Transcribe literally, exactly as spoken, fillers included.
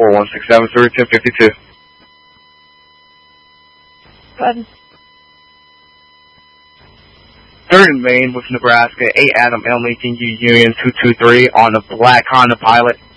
four one six seven three two five two. Button. Third in Maine with Nebraska, eight Adam Elm, Union two two three on a black Honda Pilot.